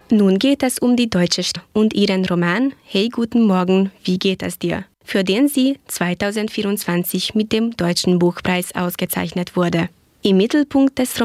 Nun geht es um die deutsche Stadt und ihren Roman »Hey, guten Morgen, wie geht es dir?«, für den sie 2024 mit dem Deutschen Buchpreis ausgezeichnet wurde. Im Mittelpunkt des